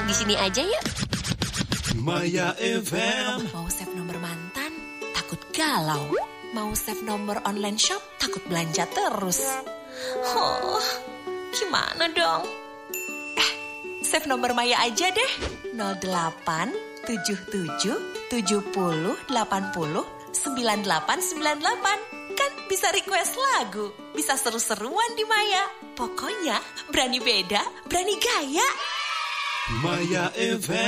di sini aja yuk. Maya FM. Mau save nomor mantan, takut galau. Mau save nomor online shop, takut belanja terus. Oh, gimana dong? Save nomor Maya aja deh. 08 77 70 80 9898. Kan bisa request lagu, bisa seru-seruan di Maya. Pokoknya berani beda, berani gaya. Maya FM.